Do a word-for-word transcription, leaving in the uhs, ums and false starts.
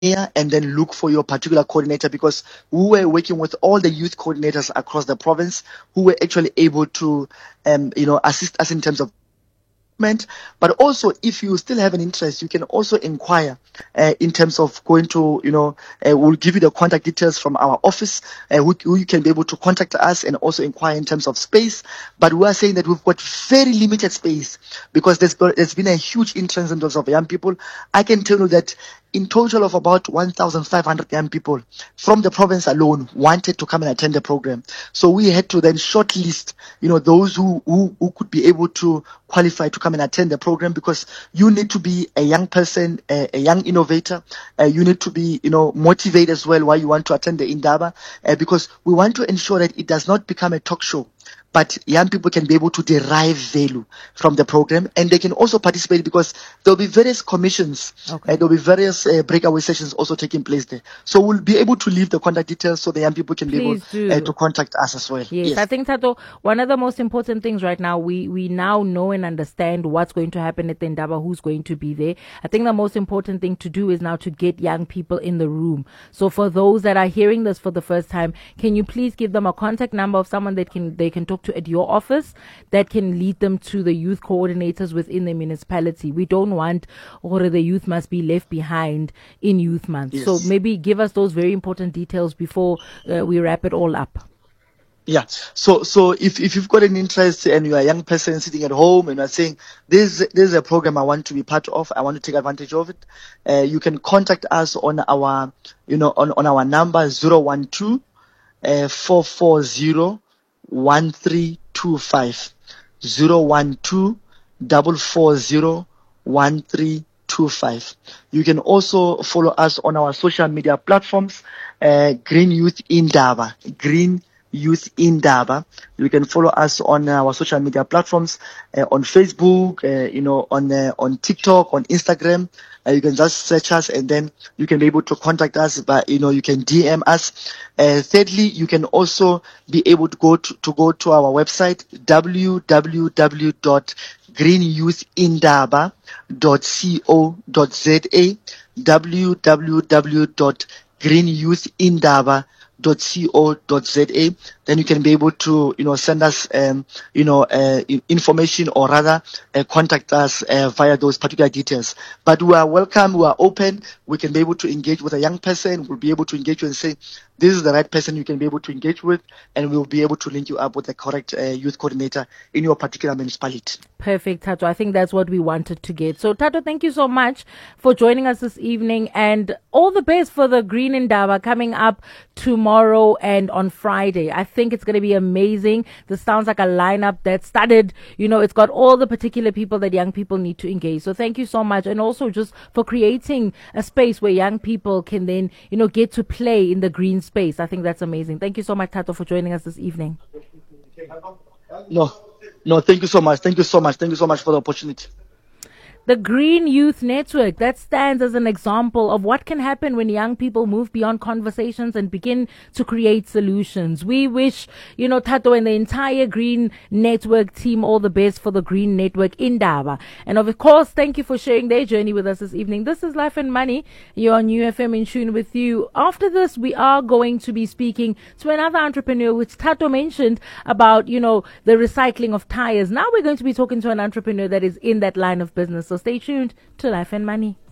and then look for your particular coordinator, because we were working with all the youth coordinators across the province who were actually able to, um, you know, assist us in terms of. But also, if you still have an interest, you can also inquire uh, in terms of going to, you know, uh, we'll give you the contact details from our office, uh, who, who you can be able to contact us and also inquire in terms of space. But we are saying that we've got very limited space because there's, there's been a huge interest in terms of young people. I can tell you that in total of about one thousand five hundred young people from the province alone wanted to come and attend the program. So we had to then shortlist, you know, those who, who, who could be able to qualify to come and attend the program, because you need to be a young person, a, a young innovator. Uh, you need to be, you know, motivated as well why you want to attend the Indaba, uh, because we want to ensure that it does not become a talk show, but young people can be able to derive value from the program, and they can also participate because there'll be various commissions, okay. and there'll be various uh, breakaway sessions also taking place there. So we'll be able to leave the contact details so the young people can Please be able uh, do. to contact us as well. Yes, Yes. I think, Tato, one of the most important things right now, we, we now know and understand what's going to happen at the Indaba, who's going to be there. I think the most important thing to do is now to get young people in the room. So for those that are hearing this for the first time, can you please give them a contact number of someone that can they can talk to at your office that can lead them to the youth coordinators within the municipality? We don't want or the youth must be left behind in Youth Month. Yes. So maybe give us those very important details before uh, we wrap it all up. Yeah. So, so if, if you've got an interest and you're a young person sitting at home and you're saying, this, this is a program I want to be part of, I want to take advantage of it, uh, you can contact us on our, you know, on, on our number zero one two, four four zero, one three two five. zero one two, four four zero, one three two five. You can also follow us on our social media platforms, uh, Green Youth Indaba, Green Youth Indaba. You can follow us on our social media platforms, uh, on Facebook, uh, you know, on uh, on TikTok, on Instagram. Uh, you can just search us, and then you can be able to contact us. But you know, you can D M us. Uh, thirdly, you can also be able to go to, to go to our website w w w dot green youth indaba dot co dot za. w w w dot green youth indaba dot co dot za. Then you can be able to, you know, send us, um, you know, uh, information, or rather uh, contact us uh, via those particular details. But we are welcome, we are open, we can be able to engage with a young person, we'll be able to engage you and say, this is the right person you can be able to engage with, and we'll be able to link you up with the correct uh, youth coordinator in your particular municipality. Perfect, Tato. I think that's what we wanted to get. So, Tato, thank you so much for joining us this evening, and all the best for the Green Indaba coming up tomorrow and on Friday. I think it's going to be amazing. This sounds like a lineup that started, you know, it's got all the particular people that young people need to engage. So thank you so much. And also just for creating a space where young people can then, you know, get to play in the green space. I think that's amazing. Thank you so much, Tato, for joining us this evening. No, no, thank you so much. Thank you so much. Thank you so much for the opportunity. The Green Youth Network, that stands as an example of what can happen when young people move beyond conversations and begin to create solutions. We wish, you know, Tato and the entire Green Network team all the best for the Green Network Indaba. And of course, thank you for sharing their journey with us this evening. This is Life and Money. You're on U F M in tune with you. After this, we are going to be speaking to another entrepreneur, which Tato mentioned about, you know, the recycling of tires. Now we're going to be talking to an entrepreneur that is in that line of business. So stay tuned to Life and Money.